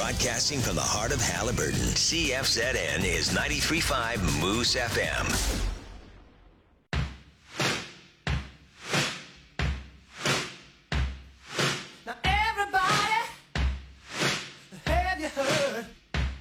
Broadcasting from the heart of Halliburton, CFZN is 93.5 Moose FM.